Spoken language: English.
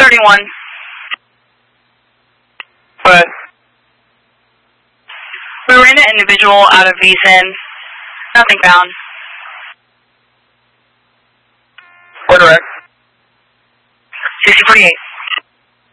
31. But We ran an individual out of Veasan. Nothing found. we're direct. 6048.